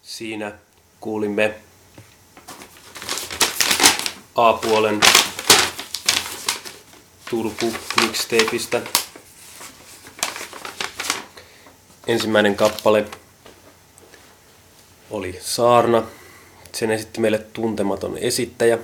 Siinä kuulimme A-puolen Turku mixtapeista. Ensimmäinen kappale oli Saarna. Sen esitti meille tuntematon esittäjä.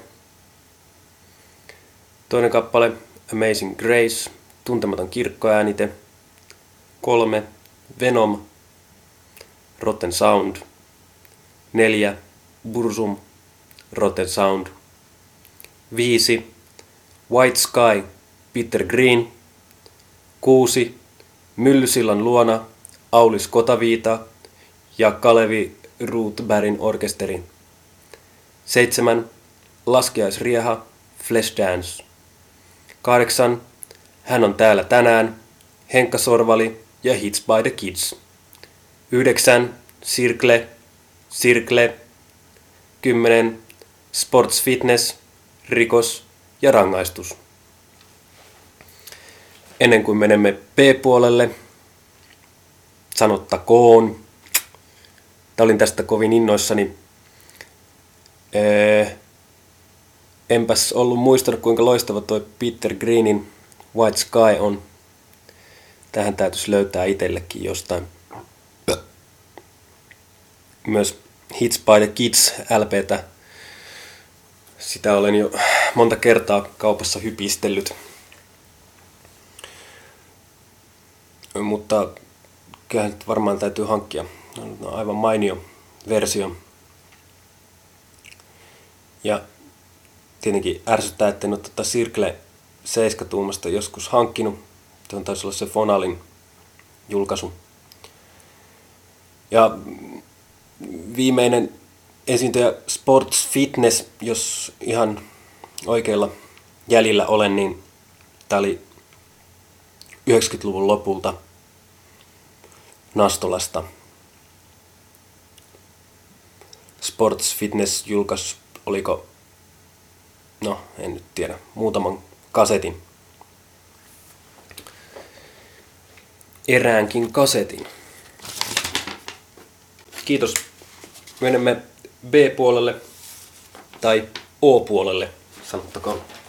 Toinen kappale Amazing Grace, tuntematon kirkkoäänite. 3. Venom, Rotten Sound. 4. Burzum, Rotten Sound. 5. White Sky, Peter Green. 6. Myllysillan luona, Aulis Kotaviita ja Kalevi Rothbergin orkesterin. 7. Laskiaisrieha, Flashdance. 8. Hän on täällä tänään, Henkka Sorvali ja Hits by the Kids. 9. Circle. 10. Sports Fitness, Rikos ja rangaistus. Ennen kuin menemme B-puolelle, sanottakoon, olin tästä kovin innoissani. Enpäs ollut muistanut, kuinka loistava toi Peter Greenin White Sky on. Tähän täytyisi löytää itsellekin jostain. Myös Hits by the Kids LPtä. Sitä olen jo monta kertaa kaupassa hypistellyt. Mutta kyllähän nyt varmaan täytyy hankkia. On aivan mainio versio. Ja tietenkin ärsyttää, että en ole Circle 7-tuumasta joskus hankkinut. Tuo taisi olla se Fonalin julkaisu. Ja viimeinen esiintyjä Sports Fitness, jos ihan oikeilla jäljillä olen, niin tää oli 90-luvun lopulta Nastolasta. Sports Fitness julkaisi, oliko, en nyt tiedä, muutaman kasetin. Eräänkin kasetin. Kiitos. Menemme B-puolelle tai O-puolelle, sanottakoon.